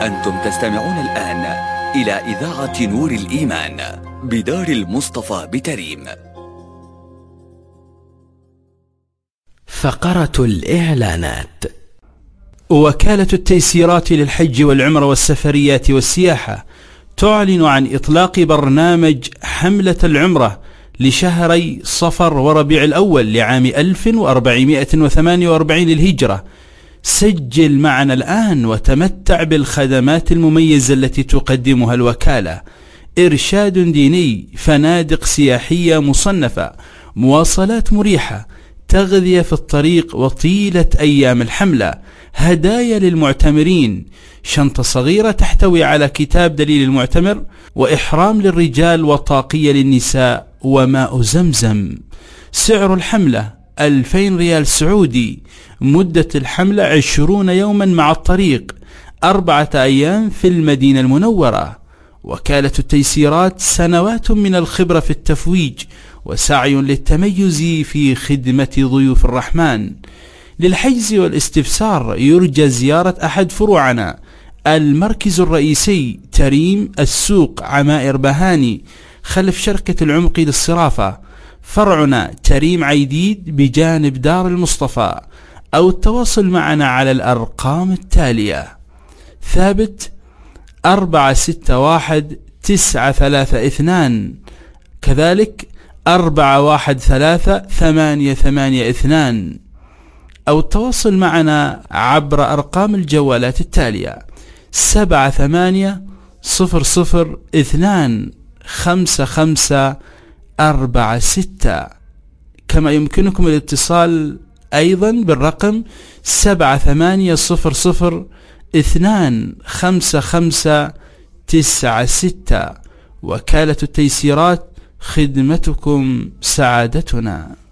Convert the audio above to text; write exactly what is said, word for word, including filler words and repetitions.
أنتم تستمعون الآن إلى إذاعة نور الإيمان بدار المصطفى بتريم. فقرة الإعلانات. وكالة التيسيرات للحج والعمرة والسفريات والسياحة تعلن عن إطلاق برنامج حملة العمرة لشهري صفر وربيع الأول لعام ألف وأربعمائة وثمانية وأربعين للهجرة. سجل معنا الآن وتمتع بالخدمات المميزة التي تقدمها الوكالة: إرشاد ديني، فنادق سياحية مصنفة، مواصلات مريحة، تغذية في الطريق وطيلة أيام الحملة، هدايا للمعتمرين، شنطة صغيرة تحتوي على كتاب دليل المعتمر، وإحرام للرجال وطاقية للنساء، وماء زمزم. سعر الحملة ألفين ريال سعودي. مدة الحملة عشرون يوما مع الطريق، أربعة أيام في المدينة المنورة. وكالة التيسيرات سنوات من الخبرة في التفويج وسعي للتميز في خدمة ضيوف الرحمن. للحجز والاستفسار يرجى زيارة أحد فروعنا: المركز الرئيسي تريم، السوق عمائر بهاني خلف شركة العمقي للصرافة، فرعنا تريم عيديد بجانب دار المصطفى، أو التواصل معنا على الأرقام التالية: ثابت أربعة ستة واحد تسعة ثلاثة اثنان، كذلك أربعة واحد ثلاثة ثمانية ثمانية اثنان، أو التواصل معنا عبر أرقام الجوالات التالية: سبعة ثمانية صفر صفر اثنان خمسة خمسة أربعة ستة. كما يمكنكم الاتصال أيضا بالرقم سبعة ثمانية صفر صفر اثنان خمسة خمسة تسعة ستة. وكالة التيسيرات، خدمتكم سعادتنا.